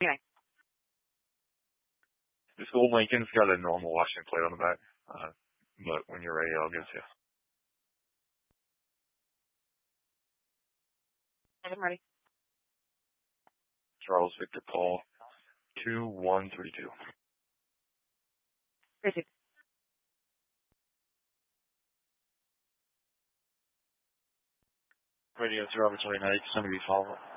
This old Lincoln's got a normal Washington plate on the back. But when you're ready, I'll give it to you. I'm ready. Charles Victor Paul, 2132. Received. Radio to Robert Julie Knight, somebody follow up.